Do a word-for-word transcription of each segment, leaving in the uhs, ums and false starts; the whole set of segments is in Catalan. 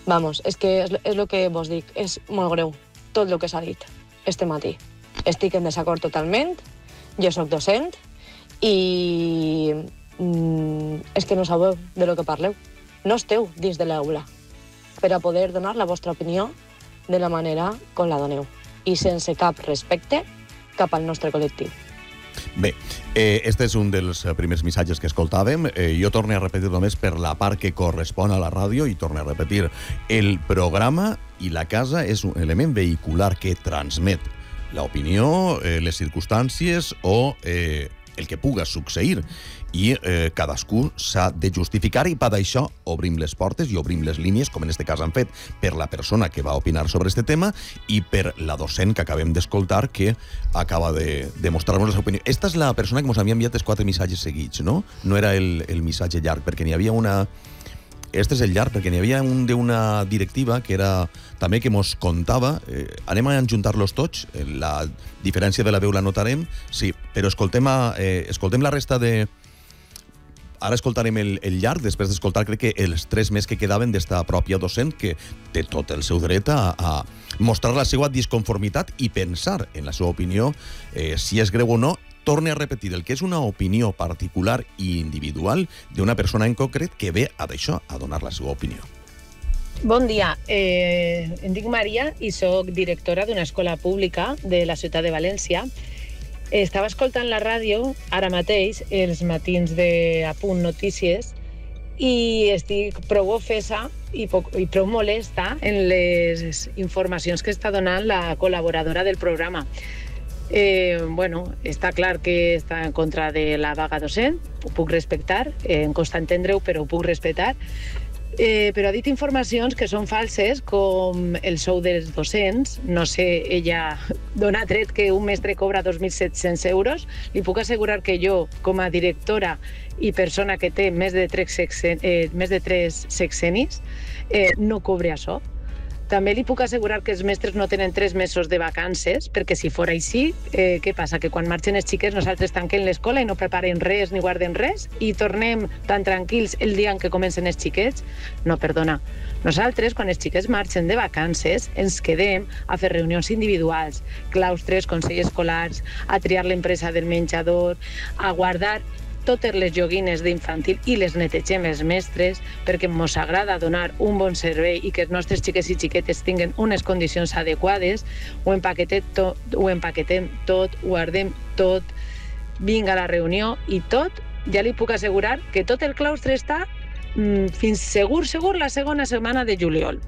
Vamos, és que és, és el que vos dic, és molt greu tot el que s'ha dit este matí. Estic en desacord totalment, jo sóc docent i mm, és que no sabeu de lo que parleu. No esteu dins de l'aula per a poder donar la vostra opinió de la manera com la doneu i sense cap respecte cap al nostre col·lectiu. Bé, eh, este és un dels primers missatges que escoltàvem. Eh, jo torno a repetir només per la part que correspon a la ràdio i torno a repetir. El programa i la casa és un element vehicular que transmet l'opinió, eh, les circumstàncies o eh, el que puga succeir. I eh, cadascú s'ha de justificar i per això obrim les portes i obrim les línies, com en este cas han fet per la persona que va opinar sobre este tema i per la docent que acabem d'escoltar que acaba de, de mostrar-nos la seva opinió. Esta és la persona que ens havia enviat els quatre missatges seguits, no? No era el, el missatge llarg, perquè n'hi havia una... Este és el llarg, perquè n'hi havia un d'una directiva que era també que mos contava, eh, anem a enjuntar-los tots, eh, la diferència de la veu la notarem, sí, però escoltem, a, eh, escoltem la resta de... Ara escoltarem el, el llarg, després d'escoltar crec que els tres més que quedaven d'esta pròpia docent que té tot el seu dret a, a mostrar la seva disconformitat i pensar en la seva opinió, eh, si és greu o no. Torne a repetir el que és una opinió particular i individual d'una persona en concret que ve a d'això, a donar la seva opinió. Bon dia, eh, em dic Maria i soc directora d'una escola pública de la ciutat de València. Estava escoltant la ràdio ara mateix, els matins de A Punt Notícies, i estic prou ofesa i, poc, i prou molesta en les informacions que està donant la col·laboradora del programa. Eh, bueno, està clar que està en contra de la vaga docent, ho puc respectar, eh, em costa entendre-ho, però ho puc respectar. Eh, però ha dit informacions que són falses, com el sou dels docents. No sé, ella dona tret que un mestre cobra dos mil set-cents euros. Li puc assegurar que jo, com a directora i persona que té més de tres, sexen, eh, més de tres sexenis, eh, no cobre això. També li puc assegurar que els mestres no tenen tres mesos de vacances, perquè si fora així, eh, què passa? Que quan marxen els xiquets nosaltres tanquem l'escola i no preparen res ni guarden res i tornem tan tranquils el dia en què comencen els xiquets? No, perdona. Nosaltres, quan els xiquets marxen de vacances, ens quedem a fer reunions individuals, claustres, consells escolars, a triar l'empresa del menjador, a guardar totes les joguines d'infantil i les netegem els mestres perquè ens agrada donar un bon servei i que els nostres xiquets i xiquetes tinguen unes condicions adequades. Ho empaquetem tot, ho empaquetem tot, ho guardem tot, vinga a la reunió i tot, ja li puc assegurar que tot el claustre està mm, fins segur, segur la segona setmana de juliol.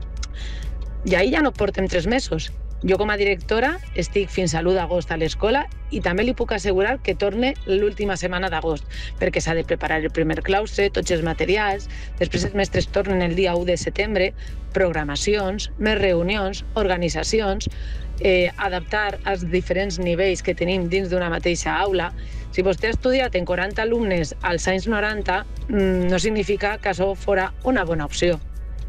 I ahir ja no portem tres mesos. Jo com a directora estic fins a l'u d'agost a l'escola i també li puc assegurar que torne l'última setmana d'agost, perquè s'ha de preparar el primer claustre, tots els materials, després els mestres tornen el dia u de setembre, programacions, més reunions, organitzacions, eh, adaptar als diferents nivells que tenim dins d'una mateixa aula. Si vostè ha estudiat en quaranta alumnes als anys noranta, no significa que això fora una bona opció.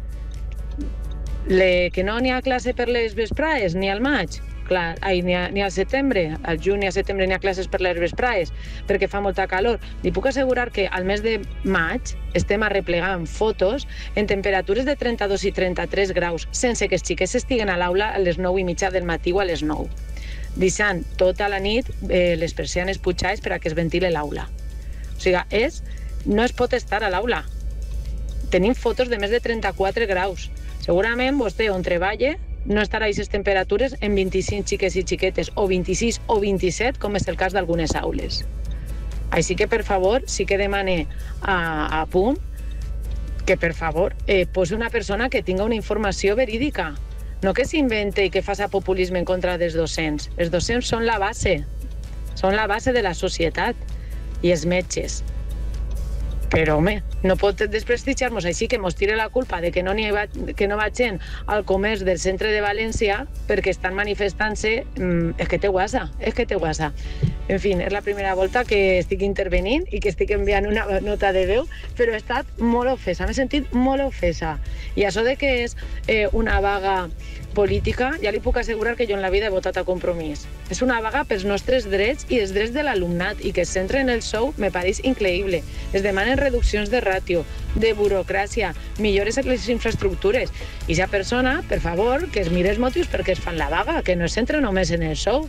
Le, que no n'hi ha classe per les vesprades, ni al maig, clar, ai, ni, a, ni al setembre, al juny i al setembre n'hi ha classes per les vesprades, perquè fa molta calor. Li puc assegurar que al mes de maig estem arreplegant fotos en temperatures de trenta-dos i trenta-tres graus, sense que els xiquets estiguen a l'aula a les nou i mitja del matí o a les nou, deixant tota la nit eh, les persianes pujades per a que es ventile l'aula. O sigui, és, no es pot estar a l'aula. Tenim fotos de més de trenta-quatre graus. Segurament vostè on treballa no estarà a aquestes temperatures en vint-i-cinc xiques i xiquetes, o vint-i-sis o vint-i-set, com és el cas d'algunes aules. Així que, per favor, sí que demane a, a Punt que, per favor, eh, posi una persona que tinga una informació verídica. No que s'invente i que faça populisme en contra dels docents. Els docents són la base, són la base de la societat, i els metges. Però, home, no pot desprestigiar-nos així que mos tire la culpa de que no, va, que no va gent al comerç del centre de València perquè estan manifestant-se. Mm, és que té guasa, és que té guasa. En fi, és la primera volta que estic intervenint i que estic enviant una nota de veu, però he estat molt ofesa, m'he sentit molt ofesa. I això de que és eh, una vaga política, ja li puc assegurar que jo en la vida he votat a Compromís. És una vaga pels nostres drets i els drets de l'alumnat, i que es centre en el sou me pareix increïble. Es demanen demanen reduccions de ràtio, de burocràcia, millores a les infraestructures. I aquesta persona, per favor, que es mire els motius perquè es fan la vaga, que no es centra només en el sou.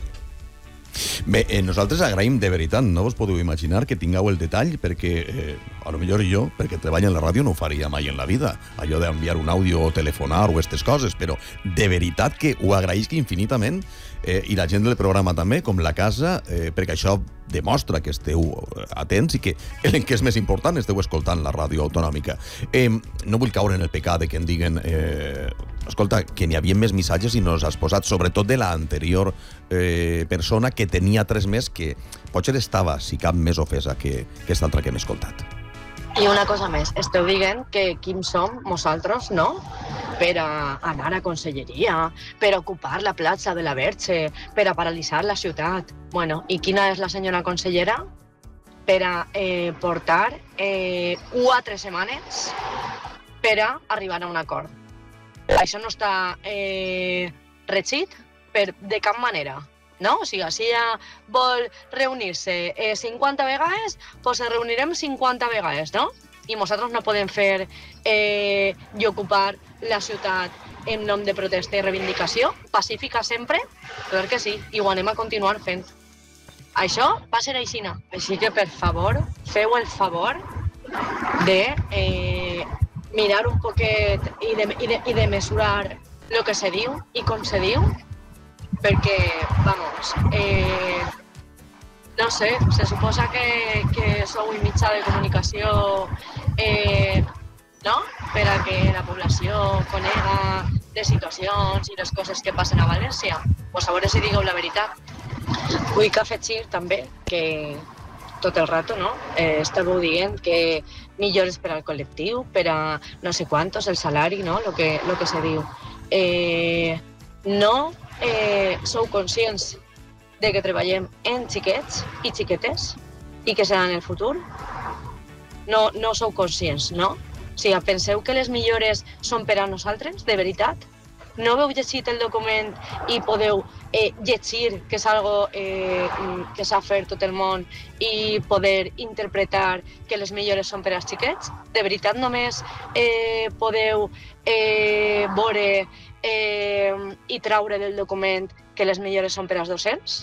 Bé, eh, nosaltres agraïm de veritat, no vos podeu imaginar que tingueu el detall, perquè eh, a lo millor jo, perquè treballo en la ràdio, no ho faria mai en la vida, allò d'enviar un àudio o telefonar o aquestes coses, però de veritat que ho agraïsc infinitament, eh, i la gent del programa també, com la casa, eh, perquè això demostra que esteu atents i que el que és més important esteu escoltant la ràdio autonòmica. Eh, no vull caure en el pecat de que em diguen eh, escolta, que n'hi havia més missatges i no els has posat, sobretot de l'anterior eh, persona que tenia tres més, que potser estava, si cap, més ofesa que, que aquesta altra que hem escoltat. I una cosa més, esteu dient que quin som nosaltres, no? Per a anar a conselleria, per a ocupar la platja de la Verge, per a paralitzar la ciutat. Bueno, i quina és la senyora consellera? Per a eh, portar eh, quatre setmanes per a arribar a un acord. Això no està eh, regit per de cap manera, no? O sigui, si ella vol reunir-se eh, cinquanta vegades, doncs se reunirem cinquanta vegades, no? I nosaltres no podem fer eh, i ocupar la ciutat en nom de protesta i reivindicació, pacífica sempre, clar que sí, i ho anem a continuar fent. Això va ser aixina. Així que, per favor, feu el favor de eh, mirar un poquet i de, i, de, i de mesurar el que se diu i com se diu, perquè, vamos, eh, no sé, se suposa que, que sou un mitjà de comunicació eh, no? Per a que la població conega les situacions i les coses que passen a València. Pues a veure si digueu la veritat. Vull que afegir també que tot el rato, no? Eh, estàveu dient que millores per al col·lectiu, per a no sé quantos, el salari, no? Lo que, lo que se diu. Eh, no eh, sou conscients de que treballem en xiquets i xiquetes i que seran el futur? No, no sou conscients, no? O sigui, penseu que les millores són per a nosaltres, de veritat? No heu llegit el document i podeu eh, llegir que és algo eh, que s'ha fet tot el món i poder interpretar que les millores són per als xiquets? De veritat només eh, podeu eh, veure eh, i traure del document que les millores són per als docents?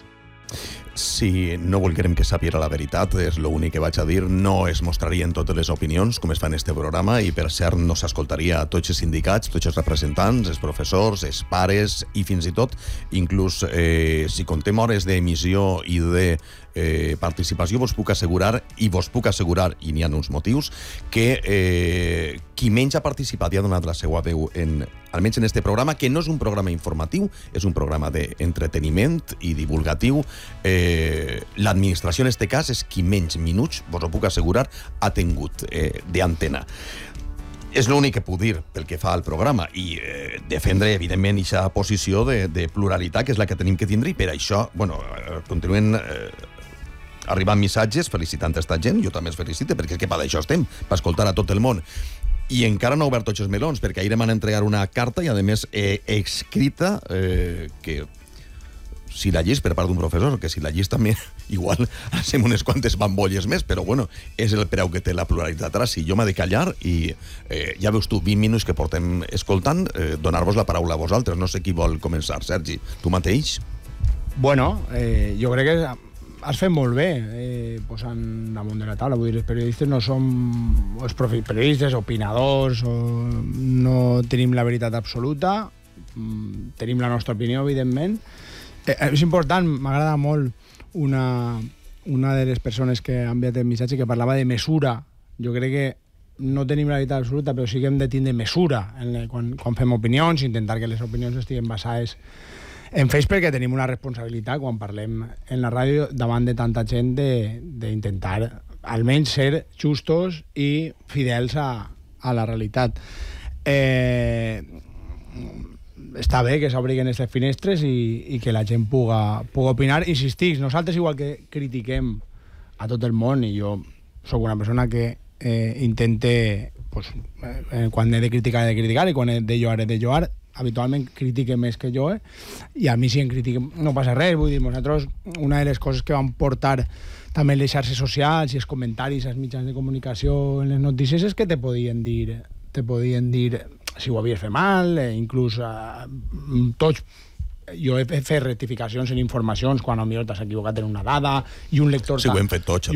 Si no volguérem que sàpiera la veritat, és l'únic que vaig a dir, no es mostrarien totes les opinions com es fa en este programa i per cert no s'escoltaria a tots els sindicats, tots els representants, els professors, els pares i fins i tot inclús eh, si contem hores d'emissió i de eh, participació, vos puc assegurar i vos puc assegurar, i n'hi ha uns motius, que eh, qui menys ha participat i ha donat la seva veu en, almenys en este programa, que no és un programa informatiu, és un programa d'entreteniment i divulgatiu, eh, l'administració en este cas és qui menys minuts, vos ho puc assegurar, ha tingut eh, d'antena. És l'únic que puc dir pel que fa al programa i eh, defendre, evidentment, aquesta posició de, de pluralitat, que és la que tenim que tindre, i per això, bueno, continuen eh, arribant missatges felicitant aquesta gent, jo també es felicite, perquè és que per això estem, per escoltar a tot el món. I encara no ha obert tots els melons, perquè ahir em van entregar una carta i, a més, eh, escrita, eh, que si la llis per part d'un professor, que si la llis també, igual hacem unes quantes bambolles més, però bueno, és el preu que té la pluralitat. Ara sí, jo m'he de callar i eh, ja veus tu, vint minuts que portem escoltant, eh, donar-vos la paraula a vosaltres. No sé qui vol començar, Sergi. Tu mateix? Bueno, eh, jo crec que has fet molt bé eh, posant damunt de la taula. Vull dir, els periodistes no som els periodistes, opinadors, o no tenim la veritat absoluta, tenim la nostra opinió, evidentment. Eh, és important, m'agrada molt una, una de les persones que ha enviat el missatge que parlava de mesura. Jo crec que no tenim la veritat absoluta, però sí que hem de tindre mesura en, quan, quan fem opinions, intentar que les opinions estiguin basades en fets, perquè tenim una responsabilitat quan parlem en la ràdio davant de tanta gent d'intentar almenys ser justos i fidels a, a la realitat. Eh, està bé que s'obriguen aquestes finestres i, i que la gent puga, puga opinar. Insistix, nosaltres igual que critiquem a tot el món, i jo sóc una persona que eh, intente, pues, eh, quan he de criticar he de criticar i quan he de lloar he de lloar, habitualment critica més que jo, eh? I a mi si em critiquen no passa res, vull dir, nosaltres una de les coses que vam portar també en les xarxes socials i els comentaris als mitjans de comunicació en les notícies és que te podien dir, te podien dir si ho havies fet mal, eh, inclús eh, tots jo he fet rectificacions en informacions quan potser t'has equivocat en una dada i un lector... Sí, ho hem fet tots.